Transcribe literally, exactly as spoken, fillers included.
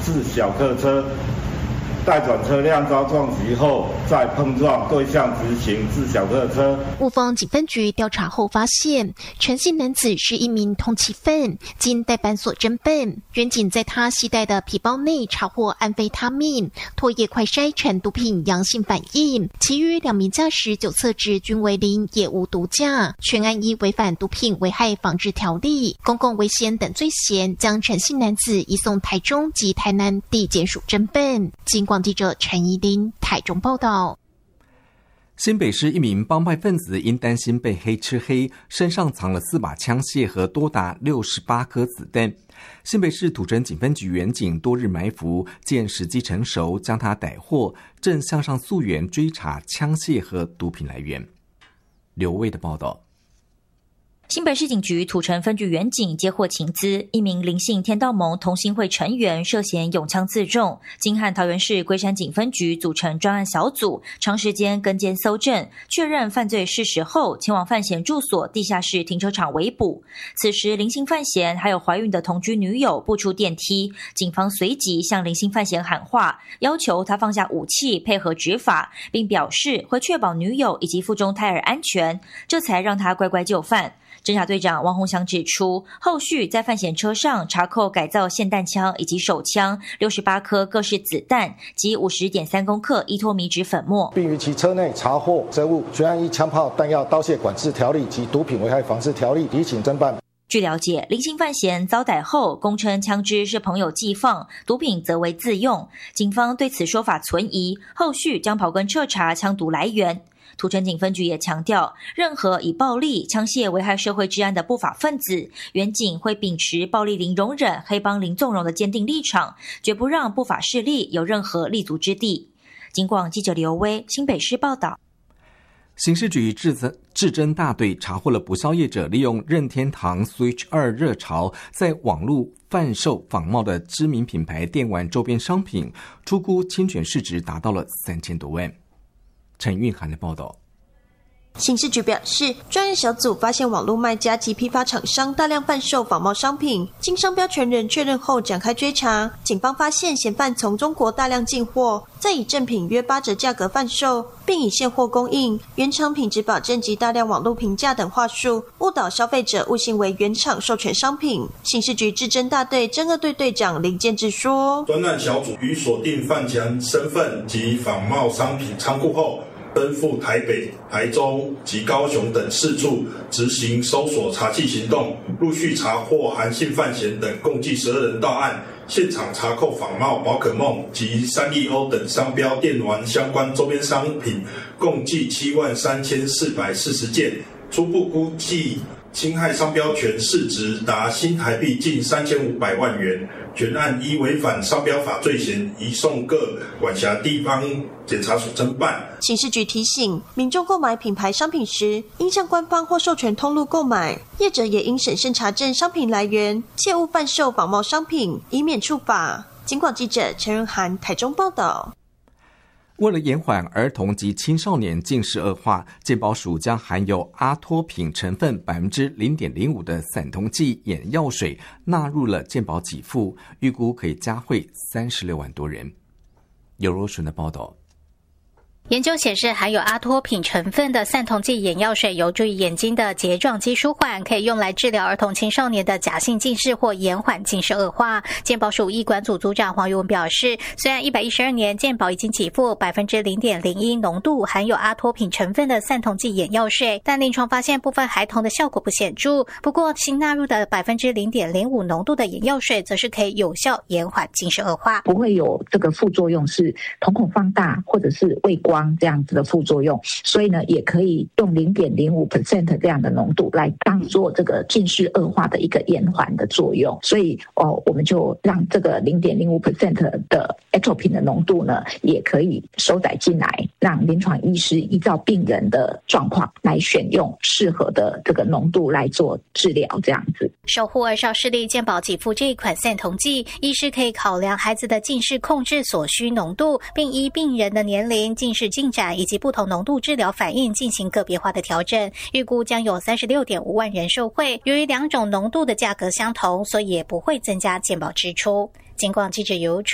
致小客车待转车辆遭撞击后再碰撞对向直行致小客车。 雾峰警分局调查后发现，陈姓男子是一名通缉犯，经代办所侦办，员警在他携带的皮包内查获安非他命、唾液快筛呈毒品阳性反应，其余两名驾驶酒测值均为零，也无毒驾，全案依违反毒品危害防治条例、公共危险等罪嫌，将陈姓男子移送台中及台南地检署侦办。经广记者陈怡琳台中报道。 新北市一名帮派分子因担心被黑吃黑，身上藏了四把枪械和多达六十八颗子弹。新北市土城警分局员警多日埋伏，见时机成熟，将他逮获，正向上溯源追查枪械和毒品来源。刘卫的报道。 新北市警局土城分局员警接获情资，一名林姓天道盟同心会成员涉嫌拥枪自重，经和桃园市龟山警分局组成专案小组，长时间跟监搜证，确认犯罪事实后，前往范闲住所地下室停车场围捕。此时林姓范闲还有怀孕的同居女友不出电梯，警方随即向林姓范闲喊话，要求他放下武器配合执法，并表示会确保女友以及腹中胎儿安全，这才让他乖乖就范。侦查队长王宏祥指出，后续在范闲车上查扣改造霰弹枪以及手枪六十八颗各式子弹及 五十点三公克依托米脂粉末， 并于其车内查获责物，全案依枪炮弹药刀械管制条例及毒品危害防治条例提请侦办。 据了解，林姓范闲遭逮后供称枪支是朋友寄放，毒品则为自用，警方对此说法存疑，后续将刨根彻查枪毒来源。土城警分局也强调，任何以暴力、枪械危害社会治安的不法分子，员警会秉持暴力零容忍、黑帮零纵容的坚定立场，绝不让不法势力有任何立足之地。警广记者刘威新北市报道。 刑事局治治侦大队查获了不肖业者利用任天堂 Switch 二热潮，在网络贩售仿冒的知名品牌电玩周边商品，初估侵权市值达到了三千多万。陈韵涵的报道。 刑事局表示，专案小组发现网络卖家及批发厂商大量贩售仿冒商品，经商标权人确认后展开追查。警方发现嫌犯从中国大量进货，再以正品约八折价格贩售，并以现货供应、原厂品质保证及大量网络评价等话术，误导消费者误信为原厂授权商品。刑事局治侦大队侦二队队长林建志说， 专案小组于锁定犯前身份及仿冒商品仓库后，奔赴台北、台中及高雄等四处执行搜索查缉行动，陆续查获韩姓范闲等共计十二人到案，现场查扣仿冒宝可梦及三丽鸥等商标电玩相关周边商品，共计七万三千四百四十件，初步估计侵害商标权市值达新台币近三千五百万元。全案依违反商标法罪嫌，移送各管辖地方检察署侦办。 刑事局提醒民众购买品牌商品时，应向官方或授权通路购买，业者也应审慎查证商品来源，切勿贩售仿冒商品，以免触法。警广记者陈润涵台中报道。 为了延缓儿童及青少年近视恶化，健保署将含有阿托品成分 百分之零点零五 的散瞳剂眼药水纳入了健保给付，预估可以嘉惠三十六万多人。尤若纯的报道。 研究显示，含有阿托品成分的散瞳剂眼药水有助于眼睛的睫状肌舒缓，可以用来治疗儿童青少年的假性近视或延缓近视恶化。健保署医管组组长黄玉文表示，虽然一百一十二年健保已经给付 百分之零点零一 浓度含有阿托品成分的散瞳剂眼药水，但临床发现部分孩童的效果不显著。不过新纳入的 百分之零点零五 浓度的眼药水则是可以有效延缓近视恶化， 不会有这个副作用是瞳孔放大或者是畏光这样子的副作用，所以呢，也可以用 零点零五 percent 这样的浓度来当做这个近视恶化的一个延缓的作用。所以哦，我们就让这个 零点零五 percent 的 atropine 的浓度呢，也可以收载进来，让临床医师依照病人的状况来选用适合的这个浓度来做治疗，这样子。 守护儿少视力健保给付这一款散瞳剂，医师可以考量孩子的近视控制所需浓度，并依病人的年龄、近视进展以及不同浓度治疗反应进行个别化的调整，预估将有 三十六点五万人受惠。由于两种浓度的价格相同，所以也不会增加健保支出。警广记者尤